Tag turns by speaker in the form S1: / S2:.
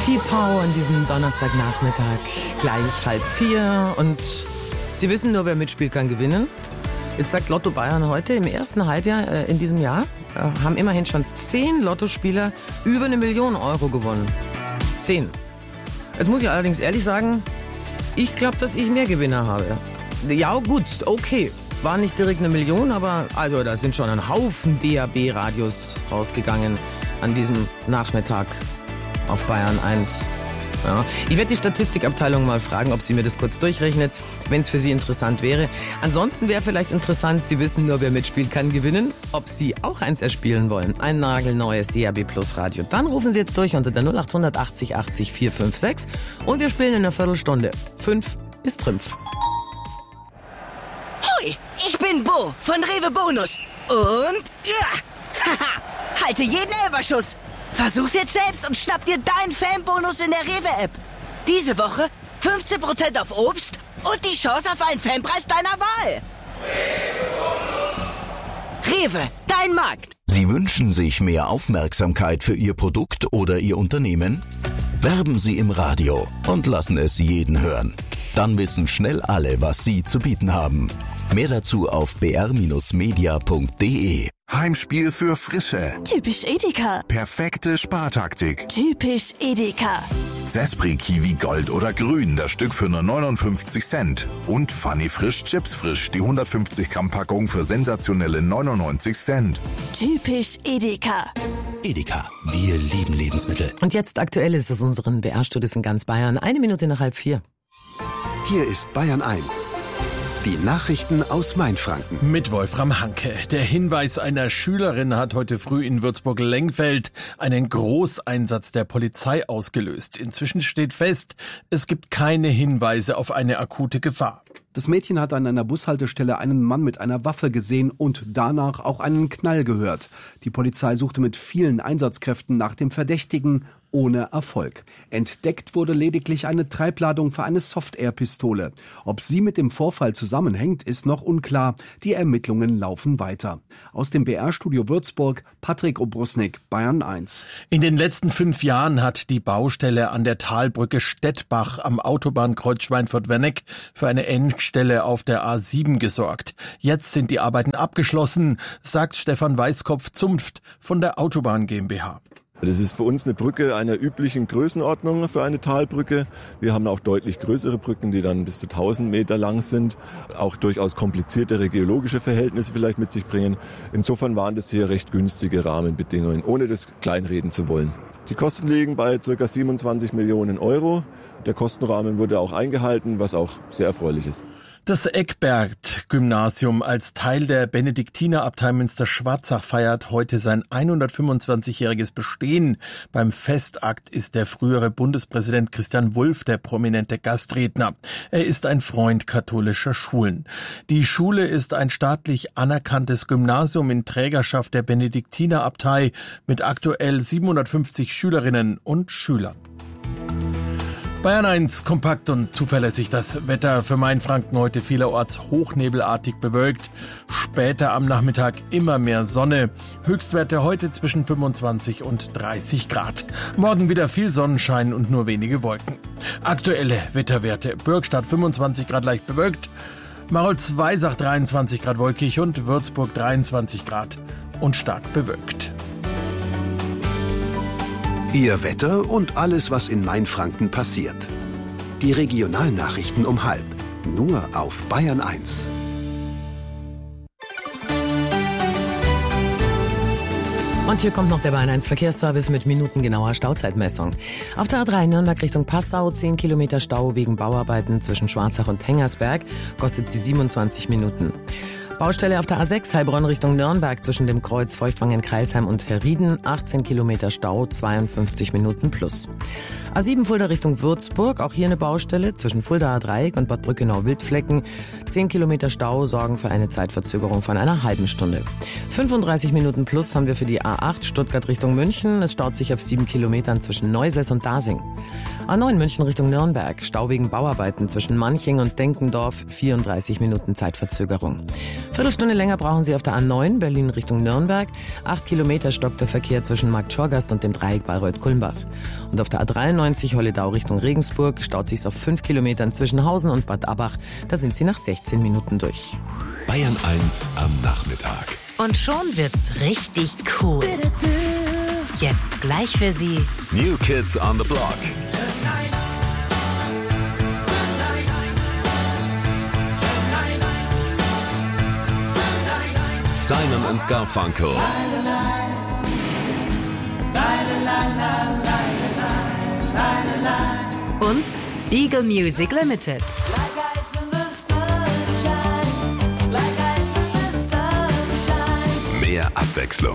S1: T-Pow an diesem Donnerstagnachmittag, gleich 3:30. Und Sie wissen nur, wer mitspielt, kann gewinnen. Jetzt sagt Lotto Bayern heute, im ersten Halbjahr in diesem Jahr haben immerhin schon 10 Lottospieler über 1 Million Euro gewonnen. 10. Jetzt muss ich allerdings ehrlich sagen, ich glaube, dass ich mehr Gewinner habe. Ja gut, okay. War nicht direkt 1 Million, aber also da sind schon ein Haufen DAB-Radios rausgegangen an diesem Nachmittag auf Bayern 1. Ja. Ich werde die Statistikabteilung mal fragen, ob sie mir das kurz durchrechnet, wenn es für Sie interessant wäre. Ansonsten wäre vielleicht interessant, Sie wissen nur, wer mitspielt, kann gewinnen, ob Sie auch eins erspielen wollen. Ein nagelneues DAB Plus Radio. Dann rufen Sie jetzt durch unter der 0800 80 80 456 und wir spielen in einer Viertelstunde. 5 ist Trümpf.
S2: Hoi, ich bin Bo von Rewe Bonus. Und ja, haha, halte jeden Elferschuss. Versuch's jetzt selbst und schnapp dir deinen Fanbonus in der Rewe-App. Diese Woche 15% auf Obst und die Chance auf einen Fanpreis deiner Wahl. Rewe, dein Markt.
S3: Sie wünschen sich mehr Aufmerksamkeit für Ihr Produkt oder Ihr Unternehmen? Werben Sie im Radio und lassen es jeden hören. Dann wissen schnell alle, was Sie zu bieten haben. Mehr dazu auf br-media.de.
S4: Heimspiel für Frische.
S5: Typisch Edeka.
S4: Perfekte Spartaktik.
S5: Typisch Edeka.
S4: Sespri Kiwi Gold oder Grün, das Stück für nur 59 Cent. Und Funny Frisch Chips Frisch, die 150 Gramm Packung für sensationelle 99 Cent.
S5: Typisch Edeka.
S3: Edeka, wir lieben Lebensmittel.
S1: Und jetzt aktuell ist es unseren BR-Studios in ganz Bayern. 1 Minute nach 3:30.
S6: Hier ist Bayern 1. Die Nachrichten aus Mainfranken.
S7: Mit Wolfram Hanke. Der Hinweis einer Schülerin hat heute früh in Würzburg-Lengfeld einen Großeinsatz der Polizei ausgelöst. Inzwischen steht fest, es gibt keine Hinweise auf eine akute Gefahr.
S6: Das Mädchen hat an einer Bushaltestelle einen Mann mit einer Waffe gesehen und danach auch einen Knall gehört. Die Polizei suchte mit vielen Einsatzkräften nach dem Verdächtigen, ohne Erfolg. Entdeckt wurde lediglich eine Treibladung für eine Soft-Air-Pistole. Ob sie mit dem Vorfall zusammenhängt, ist noch unklar. Die Ermittlungen laufen weiter. Aus dem BR-Studio Würzburg, Patrick Obrusnik, Bayern 1.
S7: In den letzten 5 Jahren hat die Baustelle an der Talbrücke Stettbach am Autobahnkreuz Schweinfurt-Werneck für eine Engstelle auf der A7 gesorgt. Jetzt sind die Arbeiten abgeschlossen, sagt Stefan Weißkopf-Zunft von der Autobahn GmbH.
S8: Das ist für uns eine Brücke einer üblichen Größenordnung für eine Talbrücke. Wir haben auch deutlich größere Brücken, die dann bis zu 1000 Meter lang sind, auch durchaus kompliziertere geologische Verhältnisse vielleicht mit sich bringen. Insofern waren das hier recht günstige Rahmenbedingungen, ohne das kleinreden zu wollen. Die Kosten liegen bei ca. 27 Millionen Euro. Der Kostenrahmen wurde auch eingehalten, was auch sehr erfreulich ist.
S7: Das Eckberg-Gymnasium als Teil der Benediktinerabtei Münster-Schwarzach feiert heute sein 125-jähriges Bestehen. Beim Festakt ist der frühere Bundespräsident Christian Wulff der prominente Gastredner. Er ist ein Freund katholischer Schulen. Die Schule ist ein staatlich anerkanntes Gymnasium in Trägerschaft der Benediktinerabtei mit aktuell 750 Schülerinnen und Schülern. Bayern 1, kompakt und zuverlässig das Wetter für Mainfranken heute vielerorts hochnebelartig bewölkt. Später am Nachmittag immer mehr Sonne. Höchstwerte heute zwischen 25 und 30 Grad. Morgen wieder viel Sonnenschein und nur wenige Wolken. Aktuelle Wetterwerte. Bürgstadt 25 Grad leicht bewölkt. Marolz-Weisach 23 Grad wolkig und Würzburg 23 Grad und stark bewölkt.
S6: Ihr Wetter und alles, was in Mainfranken passiert. Die Regionalnachrichten um 12:30. Nur auf Bayern 1.
S1: Und hier kommt noch der Bayern 1 Verkehrsservice mit minutengenauer Stauzeitmessung. Auf der A3 Nürnberg Richtung Passau 10 Kilometer Stau wegen Bauarbeiten zwischen Schwarzach und Hengersberg, kostet sie 27 Minuten. Baustelle auf der A6 Heilbronn Richtung Nürnberg zwischen dem Kreuz Feuchtwangen-Kreilsheim und Herrieden, 18 Kilometer Stau, 52 Minuten plus. A7 Fulda Richtung Würzburg, auch hier eine Baustelle zwischen Fuldaer Dreieck und Bad Brückenau-Wildflecken. 10 Kilometer Stau sorgen für eine Zeitverzögerung von einer halben Stunde. 35 Minuten plus haben wir für die A8 Stuttgart Richtung München. Es staut sich auf 7 Kilometern zwischen Neusäß und Dasing. A9 München Richtung Nürnberg, Stau wegen Bauarbeiten zwischen Manching und Denkendorf, 34 Minuten Zeitverzögerung. Viertelstunde länger brauchen Sie auf der A9 Berlin Richtung Nürnberg. 8 Kilometer stockt der Verkehr zwischen Marktschorgast und dem Dreieck Bayreuth-Kulmbach. Und auf der A93 Holledau Richtung Regensburg staut sich's auf 5 Kilometern zwischen Hausen und Bad Abbach. Da sind Sie nach 16 Minuten durch.
S9: Bayern 1 am Nachmittag.
S10: Und schon wird's richtig cool. Jetzt gleich für Sie
S9: New Kids on the Block. Simon and Garfunkel.
S10: und Eagle Music Limited.
S9: Mehr Abwechslung.